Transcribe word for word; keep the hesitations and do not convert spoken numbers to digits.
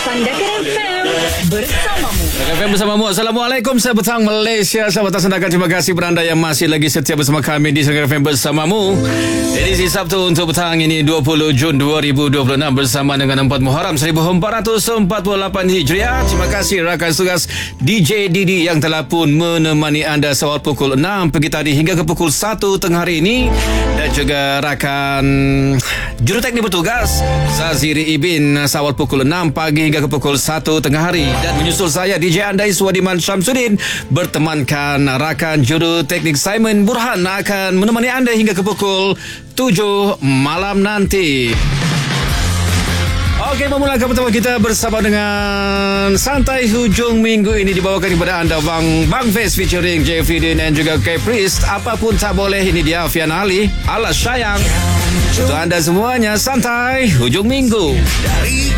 Sandakan F M bersamamu. Sandakan F M bersamamu. Assalamualaikum, saya petang Malaysia. Sahabat Sandakan, terima kasih beranda yang masih lagi setia bersama kami di Sandakan F M bersamamu. Edisi Sabtu untuk petang ini dua puluh Jun dua ribu dua puluh enam bersama dengan empat Muharram seribu empat ratus empat puluh lapan Hijriah. Terima kasih rakan tugas D J Didi yang telah pun menemani anda sewaktu pukul enam pagi tadi hingga ke pukul satu tengah hari ini, dan juga rakan juruteknik bertugas Zaziri Ibin sawal pukul enam pagi hingga ke pukul satu tengah hari, dan menyusul saya D J anda Iswadiman Syamsuddin bertemankan rakan juruteknik Simon Burhan akan menemani anda hingga ke pukul tujuh malam nanti. Okey, memulakan pertama kita bersama dengan Santai Hujung Minggu ini dibawakan kepada anda Bang Bang Face featuring Jeffrey dan juga K Priest. Apapun tak boleh, ini dia Fian Ali Alas Sayang. Untuk anda semuanya, Santai Hujung Minggu.